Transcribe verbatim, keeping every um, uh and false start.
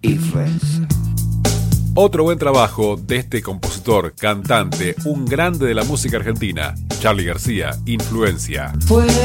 Influencia. Otro buen trabajo de este compositor, cantante, un grande de la música argentina, Charly García, Influencia. Fue